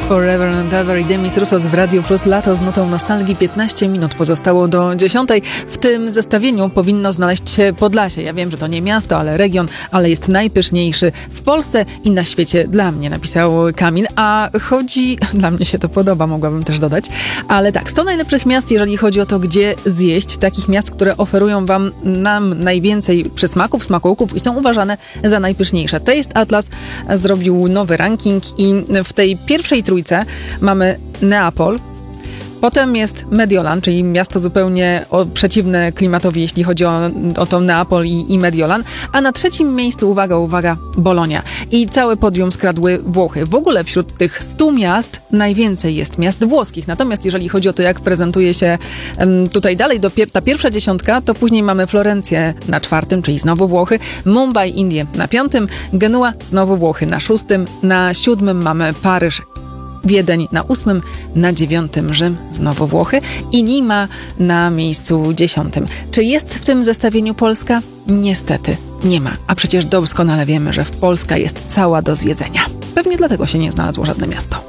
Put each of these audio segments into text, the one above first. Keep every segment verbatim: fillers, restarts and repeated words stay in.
Forever and Ever i Demis Roussos w Radio Plus. Lato z notą nostalgii. piętnaście minut pozostało do dziesiątej. W tym zestawieniu powinno znaleźć się Podlasie. Ja wiem, że to nie miasto, ale region, ale jest najpyszniejszy w Polsce i na świecie dla mnie, napisał Kamil. A chodzi... Dla mnie się to podoba, mogłabym też dodać. Ale tak, sto najlepszych miast, jeżeli chodzi o to, gdzie zjeść. Takich miast, które oferują wam, nam najwięcej przysmaków, smakołków i są uważane za najpyszniejsze. Taste Atlas zrobił nowy ranking i w tej pierwszej trójce mamy Neapol. Potem jest Mediolan, czyli miasto zupełnie o, przeciwne klimatowi, jeśli chodzi o, o to Neapol i, i Mediolan. A na trzecim miejscu, uwaga, uwaga, Bolonia. I całe podium skradły Włochy. W ogóle wśród tych stu miast najwięcej jest miast włoskich. Natomiast jeżeli chodzi o to, jak prezentuje się um, tutaj dalej, do pier- ta pierwsza dziesiątka, to później mamy Florencję na czwartym, czyli znowu Włochy, Mumbai, Indie na piątym, Genua, znowu Włochy na szóstym, na siódmym mamy Paryż, Wiedeń na ósmym, na dziewiątym Rzym, znowu Włochy i Lima na miejscu dziesiątym. Czy jest w tym zestawieniu Polska? Niestety nie ma. A przecież doskonale wiemy, że Polska jest cała do zjedzenia. Pewnie dlatego się nie znalazło żadne miasto.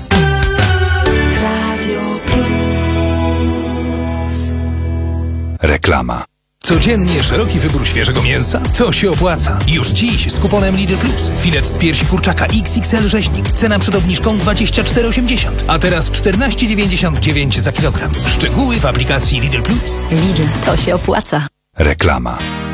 Radio Plus. Reklama. Codziennie szeroki wybór świeżego mięsa? To się opłaca. Już dziś z kuponem Lidl Plus. Filet z piersi kurczaka X X L rzeźnik. Cena przed obniżką dwadzieścia cztery osiemdziesiąt, a teraz czternaście dziewięćdziesiąt dziewięć za kilogram. Szczegóły w aplikacji Lidl Plus. Lidl, to się opłaca. Reklama.